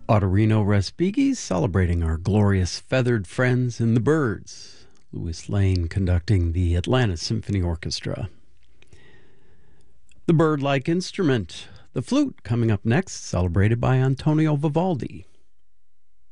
Ottorino Respighi celebrating our glorious feathered friends in the birds. Louis Lane conducting the Atlanta Symphony Orchestra. The bird-like instrument, the flute, coming up next, celebrated by Antonio Vivaldi.